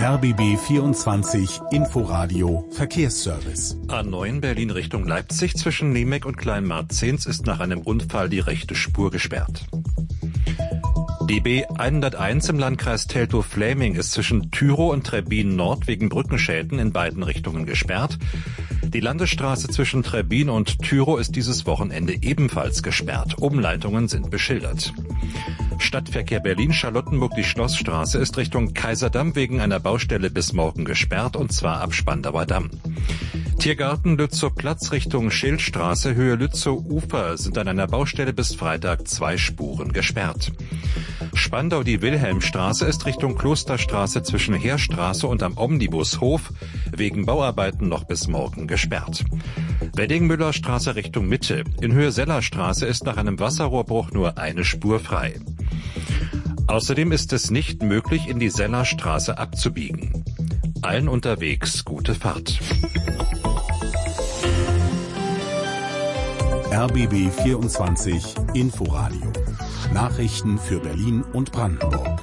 RBB 24 Inforadio Verkehrsservice. A9 Berlin Richtung Leipzig zwischen Niemek und Kleinmarzens ist nach einem Unfall die rechte Spur gesperrt. Die B101 im Landkreis Teltow-Fläming ist zwischen Tyrow und Trebbin Nord wegen Brückenschäden in beiden Richtungen gesperrt. Die Landesstraße zwischen Trebbin und Tyrow ist dieses Wochenende ebenfalls gesperrt. Umleitungen sind beschildert. Stadtverkehr Berlin-Charlottenburg, die Schlossstraße ist Richtung Kaiserdamm wegen einer Baustelle bis morgen gesperrt, und zwar ab Spandauer Damm. Tiergarten Lützow Platz Richtung Schildstraße, Höhe Lützow Ufer sind an einer Baustelle bis Freitag 2 Spuren gesperrt. Spandau, die Wilhelmstraße ist Richtung Klosterstraße zwischen Heerstraße und am Omnibushof wegen Bauarbeiten noch bis morgen gesperrt. Wedding-Müller-Straße Richtung Mitte. In Höhe Sellerstraße ist nach einem Wasserrohrbruch nur eine Spur frei. Außerdem ist es nicht möglich, in die Sellerstraße abzubiegen. Allen unterwegs gute Fahrt. RBB 24 Inforadio. Nachrichten für Berlin und Brandenburg.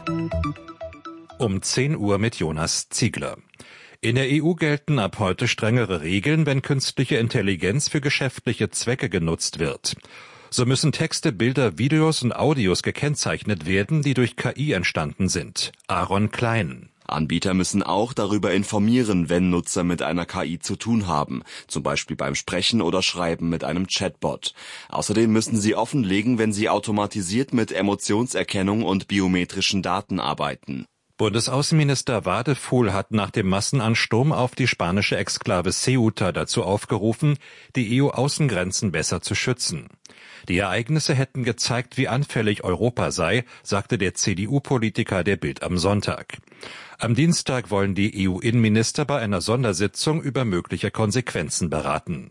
Um 10 Uhr mit Jonas Ziegler. In der EU gelten ab heute strengere Regeln, wenn künstliche Intelligenz für geschäftliche Zwecke genutzt wird. So müssen Texte, Bilder, Videos und Audios gekennzeichnet werden, die durch KI entstanden sind. Aaron Klein. Anbieter müssen auch darüber informieren, wenn Nutzer mit einer KI zu tun haben, zum Beispiel beim Sprechen oder Schreiben mit einem Chatbot. Außerdem müssen sie offenlegen, wenn sie automatisiert mit Emotionserkennung und biometrischen Daten arbeiten. Bundesaußenminister Wadefuhl hat nach dem Massenansturm auf die spanische Exklave Ceuta dazu aufgerufen, die EU-Außengrenzen besser zu schützen. Die Ereignisse hätten gezeigt, wie anfällig Europa sei, sagte der CDU-Politiker der Bild am Sonntag. Am Dienstag wollen die EU-Innenminister bei einer Sondersitzung über mögliche Konsequenzen beraten.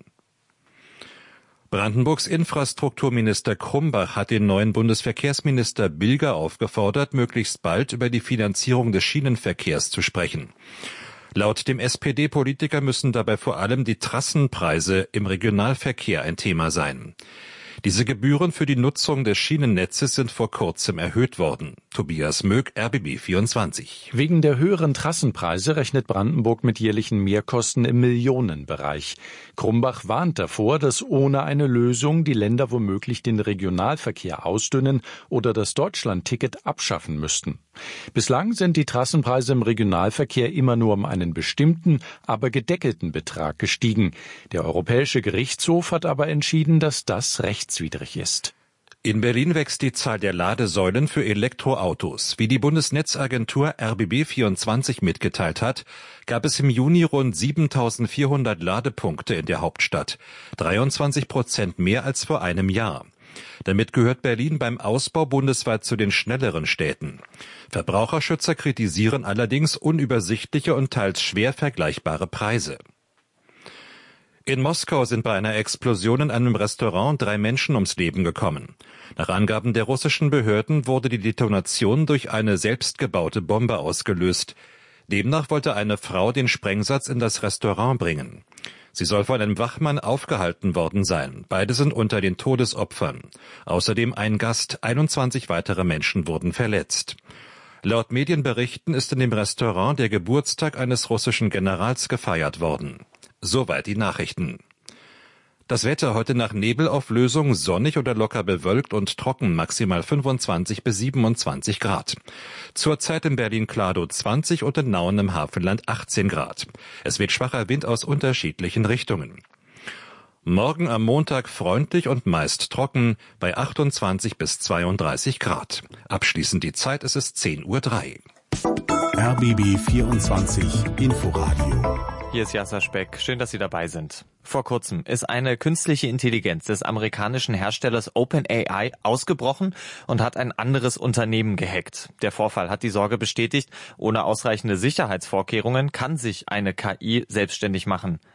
Brandenburgs Infrastrukturminister Krumbach hat den neuen Bundesverkehrsminister Bilger aufgefordert, möglichst bald über die Finanzierung des Schienenverkehrs zu sprechen. Laut dem SPD-Politiker müssen dabei vor allem die Trassenpreise im Regionalverkehr ein Thema sein. Diese Gebühren für die Nutzung des Schienennetzes sind vor kurzem erhöht worden. Tobias Möck, RBB 24. Wegen der höheren Trassenpreise rechnet Brandenburg mit jährlichen Mehrkosten im Millionenbereich. Krumbach warnt davor, dass ohne eine Lösung die Länder womöglich den Regionalverkehr ausdünnen oder das Deutschlandticket abschaffen müssten. Bislang sind die Trassenpreise im Regionalverkehr immer nur um einen bestimmten, aber gedeckelten Betrag gestiegen. Der Europäische Gerichtshof hat aber entschieden, dass das rechtswidrig ist. In Berlin wächst die Zahl der Ladesäulen für Elektroautos. Wie die Bundesnetzagentur RBB24 mitgeteilt hat, gab es im Juni rund 7.400 Ladepunkte in der Hauptstadt, 23% mehr als vor einem Jahr. Damit gehört Berlin beim Ausbau bundesweit zu den schnelleren Städten. Verbraucherschützer kritisieren allerdings unübersichtliche und teils schwer vergleichbare Preise. In Moskau sind bei einer Explosion in einem Restaurant 3 Menschen ums Leben gekommen. Nach Angaben der russischen Behörden wurde die Detonation durch eine selbstgebaute Bombe ausgelöst. Demnach wollte eine Frau den Sprengsatz in das Restaurant bringen. Sie soll von einem Wachmann aufgehalten worden sein. Beide sind unter den Todesopfern. Außerdem ein Gast, 21 weitere Menschen wurden verletzt. Laut Medienberichten ist in dem Restaurant der Geburtstag eines russischen Generals gefeiert worden. Soweit die Nachrichten. Das Wetter heute nach Nebelauflösung sonnig oder locker bewölkt und trocken, maximal 25 bis 27 Grad. Zurzeit in Berlin-Kladow 20 und in Nauen im Hafenland 18 Grad. Es weht schwacher Wind aus unterschiedlichen Richtungen. Morgen am Montag freundlich und meist trocken bei 28 bis 32 Grad. Abschließend die Zeit, es ist 10:03 Uhr. RBB 24 Inforadio. Hier ist Jasser Speck. Schön, dass Sie dabei sind. Vor kurzem ist eine künstliche Intelligenz des amerikanischen Herstellers OpenAI ausgebrochen und hat ein anderes Unternehmen gehackt. Der Vorfall hat die Sorge bestätigt, ohne ausreichende Sicherheitsvorkehrungen kann sich eine KI selbstständig machen.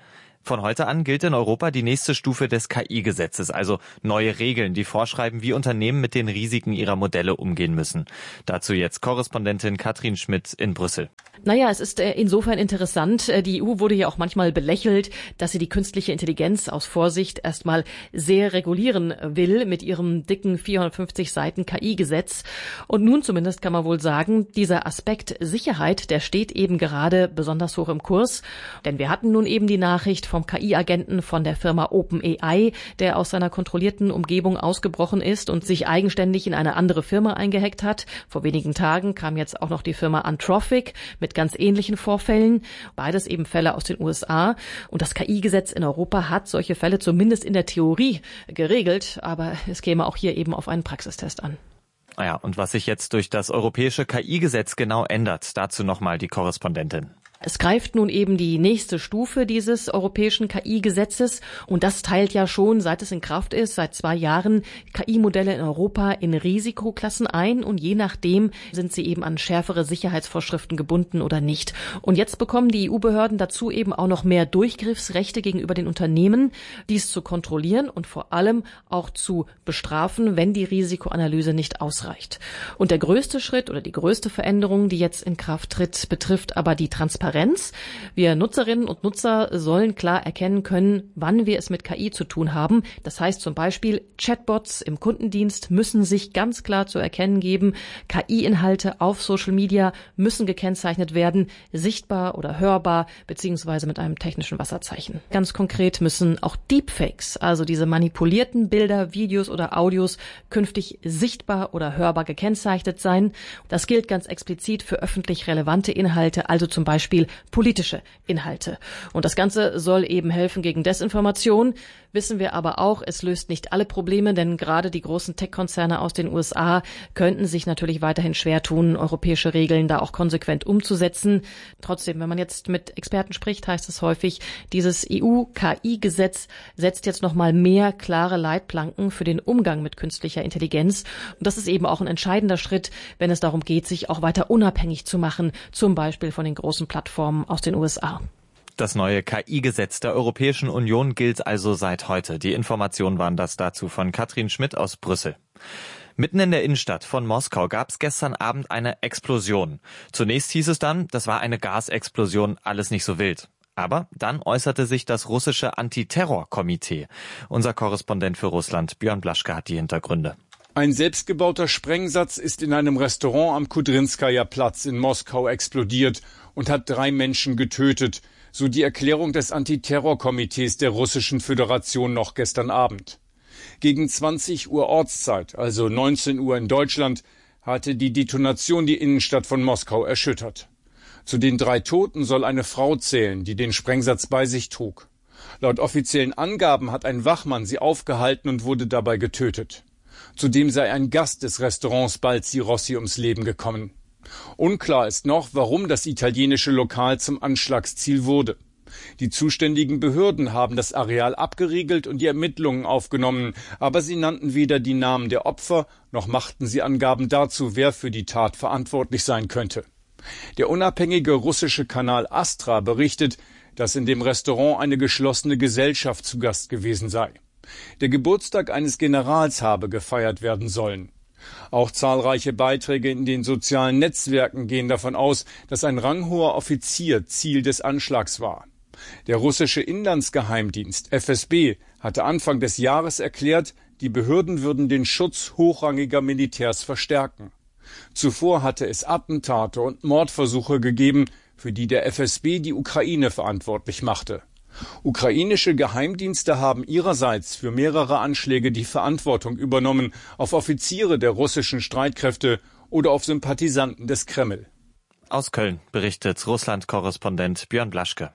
Von heute an gilt in Europa die nächste Stufe des KI-Gesetzes, also neue Regeln, die vorschreiben, wie Unternehmen mit den Risiken ihrer Modelle umgehen müssen. Dazu jetzt Korrespondentin Katrin Schmidt in Brüssel. Naja, es ist insofern interessant. Die EU wurde ja auch manchmal belächelt, dass sie die künstliche Intelligenz aus Vorsicht erstmal sehr regulieren will mit ihrem dicken 450 Seiten KI-Gesetz. Und nun zumindest kann man wohl sagen, dieser Aspekt Sicherheit, der steht eben gerade besonders hoch im Kurs. Denn wir hatten nun eben die Nachricht vom KI-Agenten von der Firma OpenAI, der aus seiner kontrollierten Umgebung ausgebrochen ist und sich eigenständig in eine andere Firma eingehackt hat. Vor wenigen Tagen kam jetzt auch noch die Firma Anthropic mit ganz ähnlichen Vorfällen. Beides eben Fälle aus den USA. Und das KI-Gesetz in Europa hat solche Fälle zumindest in der Theorie geregelt. Aber es käme auch hier eben auf einen Praxistest an. Ja, und was sich jetzt durch das europäische KI-Gesetz genau ändert, dazu nochmal die Korrespondentin. Es greift nun eben die nächste Stufe dieses europäischen KI-Gesetzes und das teilt ja schon, seit es in Kraft ist, seit 2 Jahren, KI-Modelle in Europa in Risikoklassen ein und je nachdem sind sie eben an schärfere Sicherheitsvorschriften gebunden oder nicht. Und jetzt bekommen die EU-Behörden dazu eben auch noch mehr Durchgriffsrechte gegenüber den Unternehmen, dies zu kontrollieren und vor allem auch zu bestrafen, wenn die Risikoanalyse nicht ausreicht. Und der größte Schritt oder die größte Veränderung, die jetzt in Kraft tritt, betrifft aber die Transparenz. Wir Nutzerinnen und Nutzer sollen klar erkennen können, wann wir es mit KI zu tun haben. Das heißt zum Beispiel, Chatbots im Kundendienst müssen sich ganz klar zu erkennen geben. KI-Inhalte auf Social Media müssen gekennzeichnet werden, sichtbar oder hörbar, beziehungsweise mit einem technischen Wasserzeichen. Ganz konkret müssen auch Deepfakes, also diese manipulierten Bilder, Videos oder Audios, künftig sichtbar oder hörbar gekennzeichnet sein. Das gilt ganz explizit für öffentlich relevante Inhalte, also zum Beispiel politische Inhalte. Und das Ganze soll eben helfen gegen Desinformation. Wissen wir aber auch, es löst nicht alle Probleme, denn gerade die großen Tech-Konzerne aus den USA könnten sich natürlich weiterhin schwer tun, europäische Regeln da auch konsequent umzusetzen. Trotzdem, wenn man jetzt mit Experten spricht, heißt es häufig, dieses EU-KI-Gesetz setzt jetzt nochmal mehr klare Leitplanken für den Umgang mit künstlicher Intelligenz. Und das ist eben auch ein entscheidender Schritt, wenn es darum geht, sich auch weiter unabhängig zu machen, zum Beispiel von den großen Plattformen aus den USA. Das neue KI-Gesetz der Europäischen Union gilt also seit heute. Die Informationen waren das dazu von Katrin Schmidt aus Brüssel. Mitten in der Innenstadt von Moskau gab es gestern Abend eine Explosion. Zunächst hieß es dann, das war eine Gasexplosion, alles nicht so wild. Aber dann äußerte sich das russische Antiterrorkomitee. Unser Korrespondent für Russland, Björn Blaschke, hat die Hintergründe. Ein selbstgebauter Sprengsatz ist in einem Restaurant am Kudrinskaja-Platz in Moskau explodiert und hat 3 Menschen getötet, so die Erklärung des Antiterrorkomitees der Russischen Föderation noch gestern Abend. Gegen 20 Uhr Ortszeit, also 19 Uhr in Deutschland, hatte die Detonation die Innenstadt von Moskau erschüttert. Zu den 3 Toten soll eine Frau zählen, die den Sprengsatz bei sich trug. Laut offiziellen Angaben hat ein Wachmann sie aufgehalten und wurde dabei getötet. Zudem sei ein Gast des Restaurants Balzi Rossi ums Leben gekommen. Unklar ist noch, warum das italienische Lokal zum Anschlagsziel wurde. Die zuständigen Behörden haben das Areal abgeriegelt und die Ermittlungen aufgenommen, aber sie nannten weder die Namen der Opfer, noch machten sie Angaben dazu, wer für die Tat verantwortlich sein könnte. Der unabhängige russische Kanal Astra berichtet, dass in dem Restaurant eine geschlossene Gesellschaft zu Gast gewesen sei. Der Geburtstag eines Generals habe gefeiert werden sollen. Auch zahlreiche Beiträge in den sozialen Netzwerken gehen davon aus, dass ein ranghoher Offizier Ziel des Anschlags war. Der russische Inlandsgeheimdienst FSB hatte Anfang des Jahres erklärt, die Behörden würden den Schutz hochrangiger Militärs verstärken. Zuvor hatte es Attentate und Mordversuche gegeben, für die der FSB die Ukraine verantwortlich machte. Ukrainische Geheimdienste haben ihrerseits für mehrere Anschläge die Verantwortung übernommen, auf Offiziere der russischen Streitkräfte oder auf Sympathisanten des Kreml. Aus Köln berichtet Russland-Korrespondent Björn Blaschke.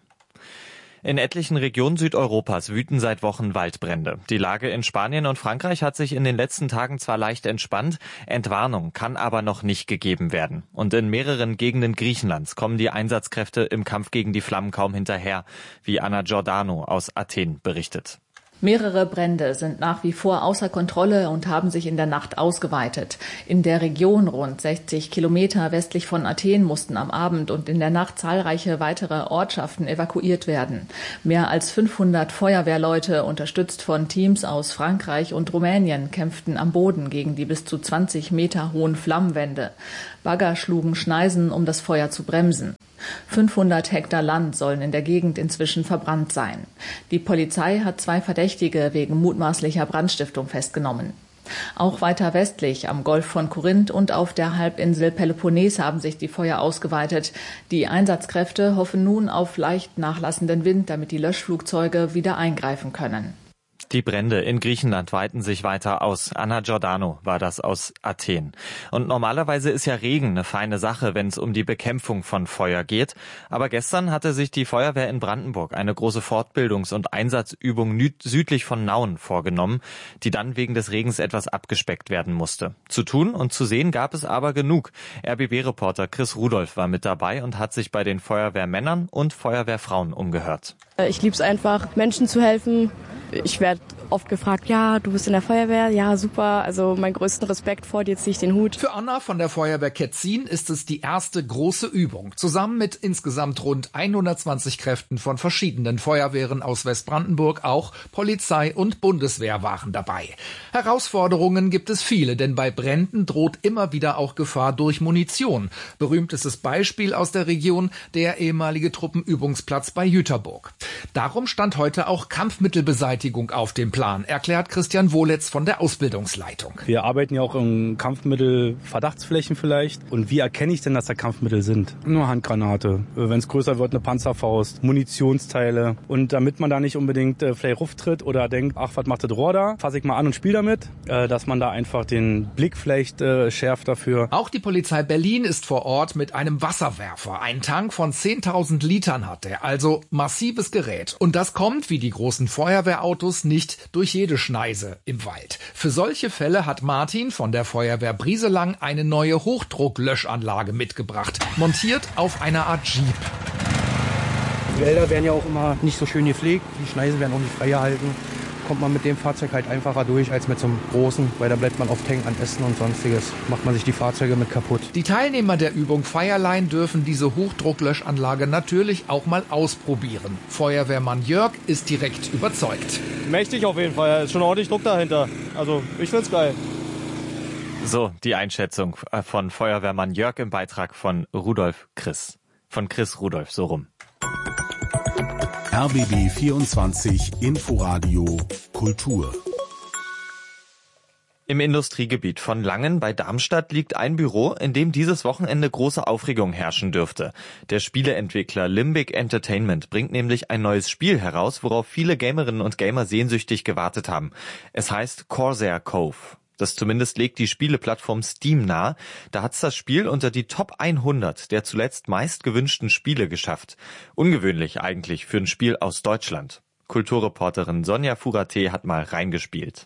In etlichen Regionen Südeuropas wüten seit Wochen Waldbrände. Die Lage in Spanien und Frankreich hat sich in den letzten Tagen zwar leicht entspannt, Entwarnung kann aber noch nicht gegeben werden. Und in mehreren Gegenden Griechenlands kommen die Einsatzkräfte im Kampf gegen die Flammen kaum hinterher, wie Anna Giordano aus Athen berichtet. Mehrere Brände sind nach wie vor außer Kontrolle und haben sich in der Nacht ausgeweitet. In der Region rund 60 Kilometer westlich von Athen mussten am Abend und in der Nacht zahlreiche weitere Ortschaften evakuiert werden. Mehr als 500 Feuerwehrleute, unterstützt von Teams aus Frankreich und Rumänien, kämpften am Boden gegen die bis zu 20 Meter hohen Flammenwände. Bagger schlugen Schneisen, um das Feuer zu bremsen. 500 Hektar Land sollen in der Gegend inzwischen verbrannt sein. Die Polizei hat 2 Verdächtige wegen mutmaßlicher Brandstiftung festgenommen. Auch weiter westlich am Golf von Korinth und auf der Halbinsel Peloponnes haben sich die Feuer ausgeweitet. Die Einsatzkräfte hoffen nun auf leicht nachlassenden Wind, damit die Löschflugzeuge wieder eingreifen können. Die Brände in Griechenland weiten sich weiter aus. Anna Giordano war das aus Athen. Und normalerweise ist ja Regen eine feine Sache, wenn es um die Bekämpfung von Feuer geht. Aber gestern hatte sich die Feuerwehr in Brandenburg eine große Fortbildungs- und Einsatzübung südlich von Nauen vorgenommen, die dann wegen des Regens etwas abgespeckt werden musste. Zu tun und zu sehen gab es aber genug. RBB-Reporter Chris Rudolph war mit dabei und hat sich bei den Feuerwehrmännern und Feuerwehrfrauen umgehört. Ich liebe es einfach, Menschen zu helfen. Ich werde oft gefragt, ja, du bist in der Feuerwehr, ja, super, also meinen größten Respekt vor dir, ziehe ich den Hut. Für Anna von der Feuerwehr Ketzin ist es die erste große Übung. Zusammen mit insgesamt rund 120 Kräften von verschiedenen Feuerwehren aus Westbrandenburg, auch Polizei und Bundeswehr waren dabei. Herausforderungen gibt es viele, denn bei Bränden droht immer wieder auch Gefahr durch Munition. Berühmtestes Beispiel aus der Region, der ehemalige Truppenübungsplatz bei Jüterburg. Darum stand heute auch Kampfmittelbeseitigung auf dem Plan, erklärt Christian Wohletz von der Ausbildungsleitung. Wir arbeiten ja auch in Kampfmittel-Verdachtsflächen vielleicht. Und wie erkenne ich denn, dass da Kampfmittel sind? Nur Handgranate. Wenn es größer wird, eine Panzerfaust, Munitionsteile. Und damit man da nicht unbedingt vielleicht ruftritt oder denkt, ach, was macht das Rohr da? Fasse ich mal an und spiele damit. Dass man da einfach den Blick vielleicht schärft dafür. Auch die Polizei Berlin ist vor Ort mit einem Wasserwerfer. Ein Tank von 10.000 Litern hat er, also massives Gerät. Und das kommt, wie die großen Feuerwehrautos, nicht durch jede Schneise im Wald. Für solche Fälle hat Martin von der Feuerwehr Brieselang eine neue Hochdrucklöschanlage mitgebracht, montiert auf einer Art Jeep. Die Wälder werden ja auch immer nicht so schön gepflegt, die Schneisen werden auch nicht frei gehalten. Kommt man mit dem Fahrzeug halt einfacher durch als mit so einem großen, weil da bleibt man oft hängen an Essen und sonstiges. Macht man sich die Fahrzeuge mit kaputt. Die Teilnehmer der Übung Feierlein dürfen diese Hochdrucklöschanlage natürlich auch mal ausprobieren. Feuerwehrmann Jörg ist direkt überzeugt. Mächtig auf jeden Fall, ja, ist schon ordentlich Druck dahinter. Also ich find's geil. So, die Einschätzung von Feuerwehrmann Jörg im Beitrag von Chris Rudolph, so rum. RBB 24 Inforadio Kultur. Im Industriegebiet von Langen bei Darmstadt liegt ein Büro, in dem dieses Wochenende große Aufregung herrschen dürfte. Der Spieleentwickler Limbic Entertainment bringt nämlich ein neues Spiel heraus, worauf viele Gamerinnen und Gamer sehnsüchtig gewartet haben. Es heißt Corsair Cove. Das zumindest legt die Spieleplattform Steam nahe. Da hat's das Spiel unter die Top 100 der zuletzt meist gewünschten Spiele geschafft. Ungewöhnlich eigentlich für ein Spiel aus Deutschland. Kulturreporterin Sonja Furate hat mal reingespielt.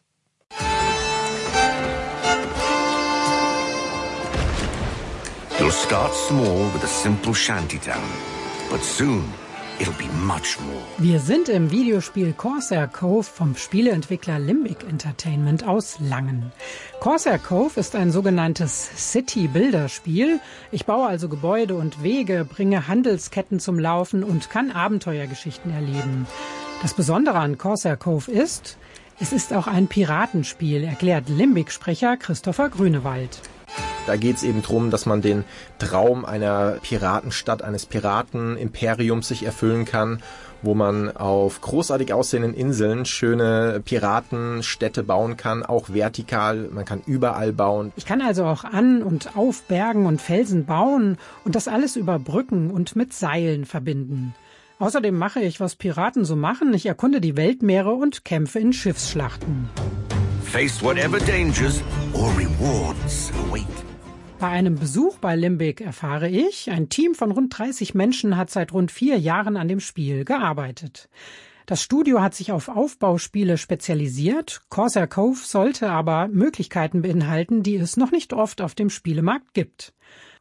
You'll start small with a simple shantytown, but soon it'll be much more. Wir sind im Videospiel Corsair Cove vom Spieleentwickler Limbic Entertainment aus Langen. Corsair Cove ist ein sogenanntes City-Builder-Spiel. Ich baue also Gebäude und Wege, bringe Handelsketten zum Laufen und kann Abenteuergeschichten erleben. Das Besondere an Corsair Cove ist, es ist auch ein Piratenspiel, erklärt Limbic-Sprecher Christopher Grünewald. Da geht es eben darum, dass man den Traum einer Piratenstadt, eines Piratenimperiums sich erfüllen kann, wo man auf großartig aussehenden Inseln schöne Piratenstädte bauen kann, auch vertikal, man kann überall bauen. Ich kann also auch an und auf Bergen und Felsen bauen und das alles über Brücken und mit Seilen verbinden. Außerdem mache ich, was Piraten so machen, ich erkunde die Weltmeere und kämpfe in Schiffsschlachten. Face whatever dangers or rewards await. Bei einem Besuch bei Limbic erfahre ich, ein Team von rund 30 Menschen hat seit rund 4 Jahren an dem Spiel gearbeitet. Das Studio hat sich auf Aufbauspiele spezialisiert. Corsair Cove sollte aber Möglichkeiten beinhalten, die es noch nicht oft auf dem Spielemarkt gibt.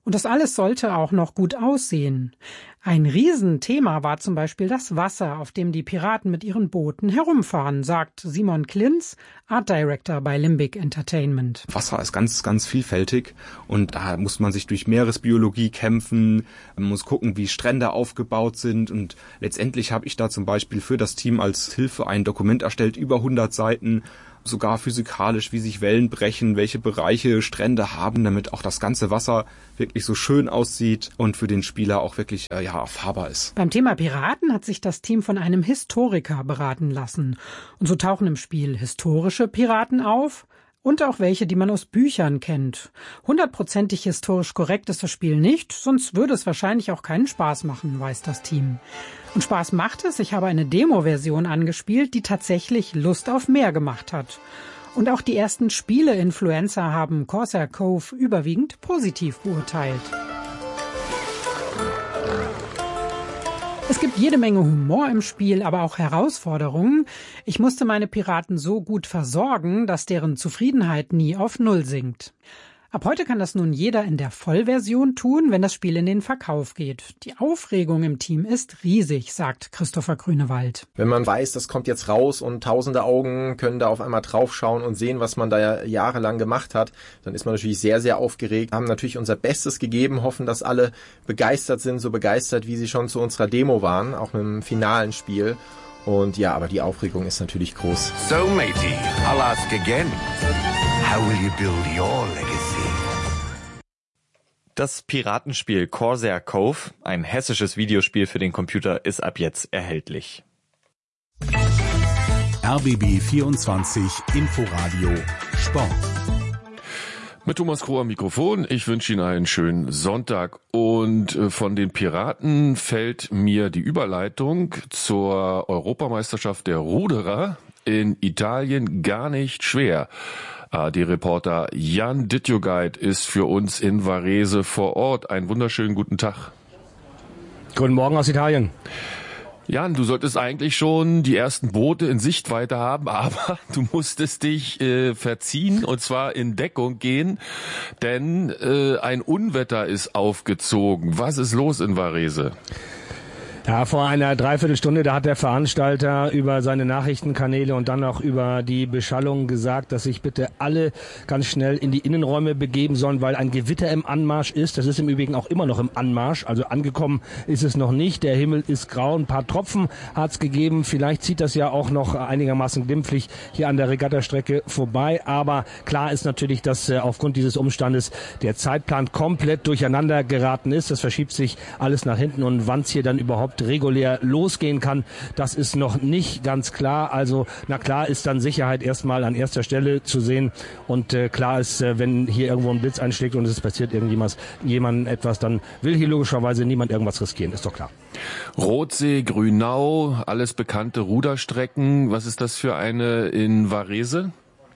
Und das alles sollte auch noch gut aussehen. Ein Riesenthema war zum Beispiel das Wasser, auf dem die Piraten mit ihren Booten herumfahren, sagt Simon Klinz, Art Director bei Limbic Entertainment. Wasser ist ganz, ganz vielfältig und da muss man sich durch Meeresbiologie kämpfen, man muss gucken, wie Strände aufgebaut sind und letztendlich habe ich da zum Beispiel für das Team als Hilfe ein Dokument erstellt, über 100 Seiten, sogar physikalisch, wie sich Wellen brechen, welche Bereiche Strände haben, damit auch das ganze Wasser wirklich so schön aussieht und für den Spieler auch wirklich erfahrbar ist. Beim Thema Piraten hat sich das Team von einem Historiker beraten lassen. Und so tauchen im Spiel historische Piraten auf und auch welche, die man aus Büchern kennt. 100%ig historisch korrekt ist das Spiel nicht, sonst würde es wahrscheinlich auch keinen Spaß machen, weiß das Team. Und Spaß macht es. Ich habe eine Demo-Version angespielt, die tatsächlich Lust auf mehr gemacht hat. Und auch die ersten Spiele-Influencer haben Corsair Cove überwiegend positiv beurteilt. Es gibt jede Menge Humor im Spiel, aber auch Herausforderungen. Ich musste meine Piraten so gut versorgen, dass deren Zufriedenheit nie auf Null sinkt. Ab heute kann das nun jeder in der Vollversion tun, wenn das Spiel in den Verkauf geht. Die Aufregung im Team ist riesig, sagt Christopher Grünewald. Wenn man weiß, das kommt jetzt raus und tausende Augen können da auf einmal draufschauen und sehen, was man da jahrelang gemacht hat, dann ist man natürlich sehr, sehr aufgeregt. Wir haben natürlich unser Bestes gegeben, hoffen, dass alle begeistert sind, so begeistert, wie sie schon zu unserer Demo waren, auch mit dem finalen Spiel. Und ja, aber die Aufregung ist natürlich groß. So, matey, I'll ask again. How will you build your legacy? Das Piratenspiel Corsair Cove, ein hessisches Videospiel für den Computer, ist ab jetzt erhältlich. RBB 24 Inforadio Sport. Mit Thomas Kroh am Mikrofon. Ich wünsche Ihnen einen schönen Sonntag. Und von den Piraten fällt mir die Überleitung zur Europameisterschaft der Ruderer in Italien gar nicht schwer. ARD-Reporter Jan Dittjogait ist für uns in Varese vor Ort. Einen wunderschönen guten Tag. Guten Morgen aus Italien. Jan, du solltest eigentlich schon die ersten Boote in Sichtweite haben, aber du musstest dich verziehen und zwar in Deckung gehen, denn ein Unwetter ist aufgezogen. Was ist los in Varese? Ja, vor einer Dreiviertelstunde, da hat der Veranstalter über seine Nachrichtenkanäle und dann auch über die Beschallung gesagt, dass sich bitte alle ganz schnell in die Innenräume begeben sollen, weil ein Gewitter im Anmarsch ist. Das ist im Übrigen auch immer noch im Anmarsch, also angekommen ist es noch nicht. Der Himmel ist grau, ein paar Tropfen hat es gegeben. Vielleicht zieht das ja auch noch einigermaßen glimpflich hier an der Regattastrecke vorbei. Aber klar ist natürlich, dass aufgrund dieses Umstandes der Zeitplan komplett durcheinander geraten ist. Das verschiebt sich alles nach hinten und wann es hier dann überhaupt regulär losgehen kann, das ist noch nicht ganz klar. Also na klar ist dann Sicherheit erstmal an erster Stelle zu sehen und klar ist, wenn hier irgendwo ein Blitz einschlägt und es passiert jemandem etwas, dann will hier logischerweise niemand irgendwas riskieren, ist doch klar. Rothsee, Grünau, alles bekannte Ruderstrecken. Was ist das für eine in Varese?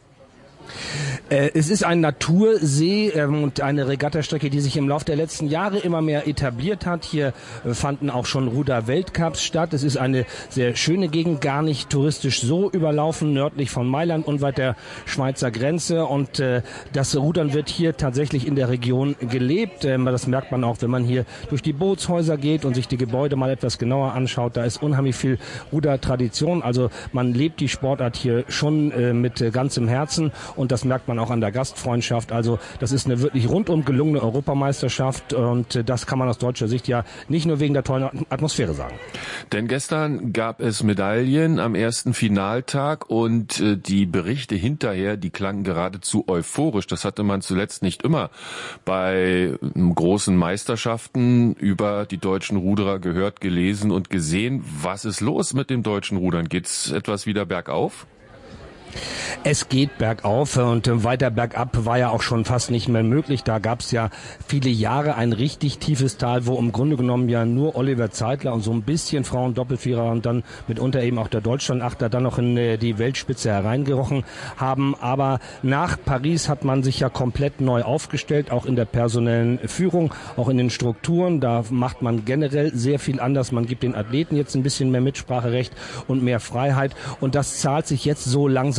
Es ist ein Natursee und eine Regattastrecke, die sich im Laufe der letzten Jahre immer mehr etabliert hat. Hier fanden auch schon Ruder-Weltcups statt. Es ist eine sehr schöne Gegend, gar nicht touristisch so überlaufen, nördlich von Mailand, unweit der Schweizer Grenze. Und das Rudern wird hier tatsächlich in der Region gelebt. Das merkt man auch, wenn man hier durch die Bootshäuser geht und sich die Gebäude mal etwas genauer anschaut. Da ist unheimlich viel Rudertradition. Also man lebt die Sportart hier schon mit ganzem Herzen. Und das merkt man auch an der Gastfreundschaft. Also das ist eine wirklich rundum gelungene Europameisterschaft und das kann man aus deutscher Sicht ja nicht nur wegen der tollen Atmosphäre sagen. Denn gestern gab es Medaillen am ersten Finaltag und die Berichte hinterher, die klangen geradezu euphorisch. Das hatte man zuletzt nicht immer bei großen Meisterschaften über die deutschen Ruderer gehört, gelesen und gesehen. Was ist los mit dem deutschen Rudern? Geht's etwas wieder bergauf? Es geht bergauf und weiter bergab war ja auch schon fast nicht mehr möglich. Da gab es ja viele Jahre ein richtig tiefes Tal, wo im Grunde genommen ja nur Oliver Zeitler und so ein bisschen Frauen-Doppelvierer und dann mitunter eben auch der Deutschlandachter dann noch in die Weltspitze hereingerochen haben. Aber nach Paris hat man sich ja komplett neu aufgestellt, auch in der personellen Führung, auch in den Strukturen. Da macht man generell sehr viel anders. Man gibt den Athleten jetzt ein bisschen mehr Mitspracherecht und mehr Freiheit und das zahlt sich jetzt so langsam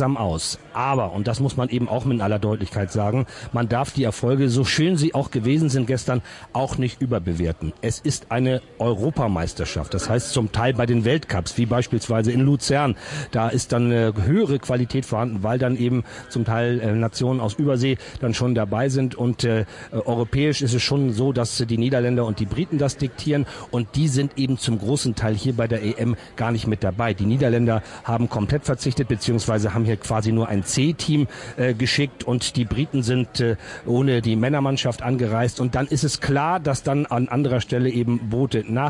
langsam aus. Aber, und das muss man eben auch mit aller Deutlichkeit sagen, man darf die Erfolge, so schön sie auch gewesen sind gestern, auch nicht überbewerten. Es ist eine Europameisterschaft. Das heißt zum Teil bei den Weltcups, wie beispielsweise in Luzern, da ist dann eine höhere Qualität vorhanden, weil dann eben zum Teil Nationen aus Übersee dann schon dabei sind. Und europäisch ist es schon so, dass die Niederländer und die Briten das diktieren. Und die sind eben zum großen Teil hier bei der EM gar nicht mit dabei. Die Niederländer haben komplett verzichtet, beziehungsweise haben hier quasi nur ein C-Team geschickt. Und die Briten sind ohne die Männermannschaft angereist. Und dann ist es klar, dass dann an anderer Stelle eben Boote nach